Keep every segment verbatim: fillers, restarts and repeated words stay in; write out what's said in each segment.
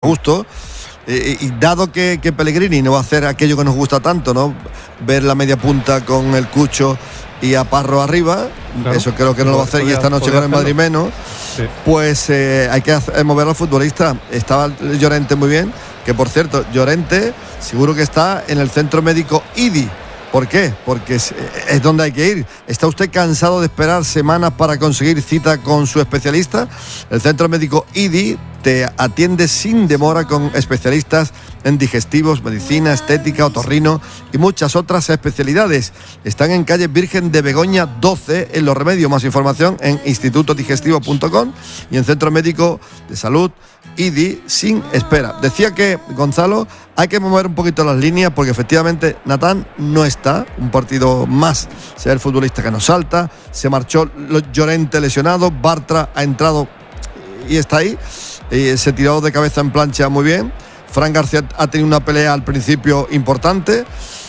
gusto. Eh, y dado que, que Pellegrini no va a hacer aquello que nos gusta tanto, ¿no? Ver la media punta con el Cucho y a Parro arriba, claro, eso creo que no lo va a hacer, y esta noche con el Madrid menos, sí. Pues eh, hay que hacer, mover al futbolista. Estaba Llorente muy bien, que por cierto, Llorente seguro que está en el centro médico I D I. ¿Por qué? Porque es, es donde hay que ir. ¿Está usted cansado de esperar semanas para conseguir cita con su especialista? El centro médico I D I te atiende sin demora con especialistas en digestivos, medicina, estética, otorrino y muchas otras especialidades. Están en calle Virgen de Begoña doce, en Los Remedios. Más información en instituto digestivo punto com y en Centro Médico de Salud I D I sin espera. Decía que, Gonzalo, hay que mover un poquito las líneas porque efectivamente Natán no está. Un partido más, sea el futbolista que nos salta. Se marchó Llorente lesionado, Bartra ha entrado y está ahí. Y se tiró de cabeza en plancha muy bien. Fran García ha tenido una pelea al principio importante.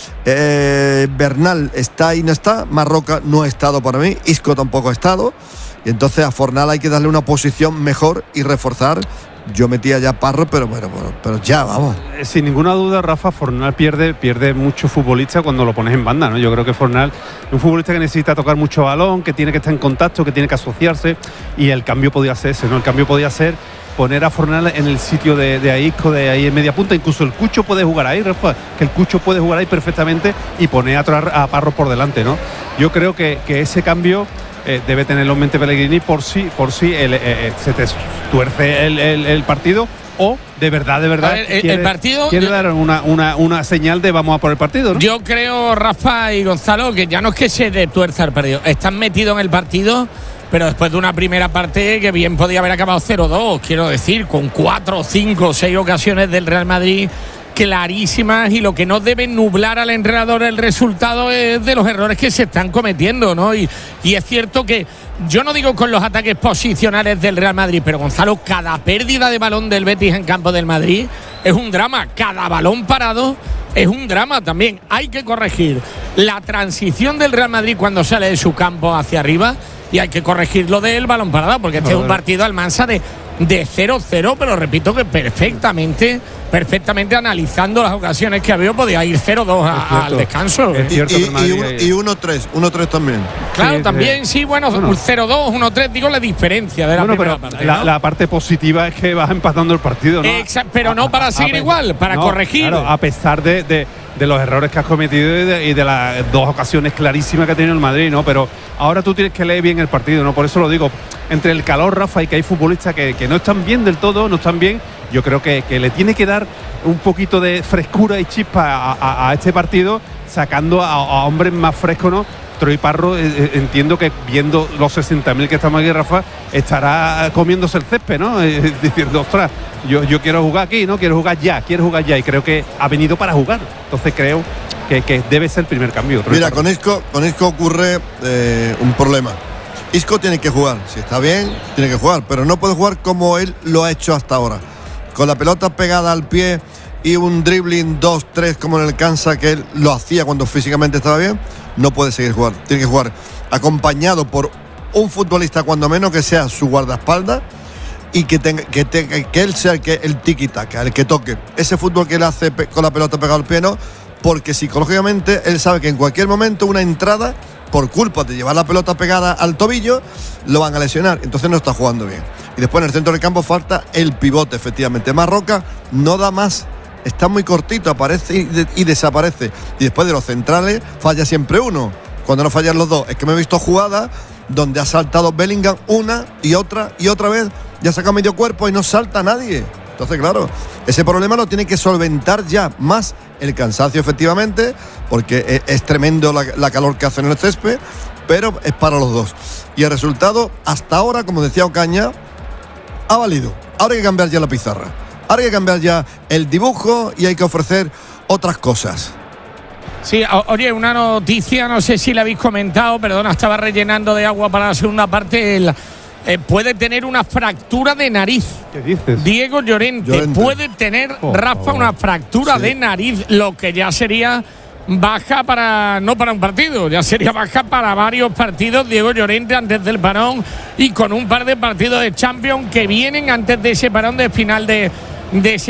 Eh, Bernal está y no está. Marroca no ha estado para mí. Isco tampoco ha estado. Y entonces a Fornal hay que darle una posición mejor y reforzar. Yo metía ya Parro, pero bueno, bueno, pero ya, vamos. Sin ninguna duda, Rafa, Fornal pierde, pierde mucho futbolista cuando lo pones en banda, ¿no? Yo creo que Fornal es un futbolista que necesita tocar mucho balón, que tiene que estar en contacto, que tiene que asociarse, y el cambio podía ser ese, ¿no? El cambio podía ser poner a Fornal en el sitio de, de Isco, de ahí en media punta. Incluso el Cucho puede jugar ahí, Rafa, que el Cucho puede jugar ahí perfectamente y poner a, a Parro por delante, ¿no? Yo creo que, que ese cambio Eh, debe tenerlo en mente Pellegrini por si, por si el, eh, se te tuerce el, el, el partido, o de verdad, de verdad ver, el, quiere, el partido, quiere dar una, una, una señal de vamos a por el partido, ¿no? Yo creo, Rafa y Gonzalo, que ya no es que se te tuerza el partido, están metidos en el partido, pero después de una primera parte que bien podía haber acabado cero dos, quiero decir, con cuatro, cinco, seis ocasiones del Real Madrid clarísimas, y lo que no debe nublar al entrenador el resultado es de los errores que se están cometiendo, ¿no? Y, y es cierto que yo no digo con los ataques posicionales del Real Madrid, pero Gonzalo, cada pérdida de balón del Betis en campo del Madrid es un drama, cada balón parado es un drama también. Hay que corregir la transición del Real Madrid cuando sale de su campo hacia arriba, y hay que corregir lo del balón parado, porque este es un partido Almansa de de cero cero, pero repito que perfectamente perfectamente analizando las ocasiones que había podía ir cero dos al descanso. Y, y, y uno tres, uno tres también. Claro, sí, también sí, sí bueno, bueno. cero dos, uno tres, digo la diferencia de la bueno, primera pero parte, la, ¿no? la parte positiva es que vas empatando el partido, ¿no? Exacto, pero no para a, seguir a, igual, para no, corregir. Claro, a pesar de, de, de los errores que has cometido y de, y de las dos ocasiones clarísimas que ha tenido el Madrid, ¿no? Pero ahora tú tienes que leer bien el partido, ¿no? Por eso lo digo, entre el calor, Rafa, y que hay futbolistas que, que no están bien del todo, no están bien, yo creo que, que le tiene que dar un poquito de frescura y chispa a, a, a este partido, sacando a, a hombres más frescos, ¿no? Troy Parro, eh, entiendo que viendo los sesenta mil que estamos aquí, Rafa, estará comiéndose el césped, ¿no? Eh, diciendo, ostras, yo, yo quiero jugar aquí, ¿no? Quiero jugar ya, quiero jugar ya, y creo que ha venido para jugar. Entonces creo que, que debe ser el primer cambio. Troy Mira, Parro. con Isco, con Isco ocurre eh, un problema. Isco tiene que jugar, si está bien, tiene que jugar, pero no puede jugar como él lo ha hecho hasta ahora. Con la pelota pegada al pie y un dribbling dos tres como en el Kansas, que él lo hacía cuando físicamente estaba bien, no puede seguir jugando. Tiene que jugar acompañado por un futbolista, cuando menos, que sea su guardaespaldas y que tenga que, tenga, que él sea el que el tiki-taka, el que toque. Ese fútbol que él hace con la pelota pegada al pie, no, porque psicológicamente él sabe que en cualquier momento una entrada, por culpa de llevar la pelota pegada al tobillo, lo van a lesionar. Entonces no está jugando bien. Y después en el centro del campo falta el pivote, efectivamente. Marroca no da más. Está muy cortito, aparece y, de, y desaparece. Y después de los centrales falla siempre uno. Cuando no fallan los dos. Es que me he visto jugadas donde ha saltado Bellingham una y otra y otra vez. Ya ha sacado medio cuerpo y no salta nadie. Entonces, claro, ese problema lo tiene que solventar ya. Más el cansancio, efectivamente, porque es, es tremendo la, la calor que hace en el césped, pero es para los dos. Y el resultado, hasta ahora, como decía Ocaña, ha valido. Ahora hay que cambiar ya la pizarra. Ahora hay que cambiar ya el dibujo y hay que ofrecer otras cosas. Sí, oye, una noticia, no sé si la habéis comentado, perdona, estaba rellenando de agua para la segunda parte. El, eh, puede tener una fractura de nariz. ¿Qué dices? Diego Llorente, Llorente. puede tener, oh, Rafa, oh. una fractura sí. de nariz, lo que ya sería baja para, no para un partido, ya sería baja para varios partidos. Diego Llorente antes del parón y con un par de partidos de Champions que vienen antes de ese parón de final de de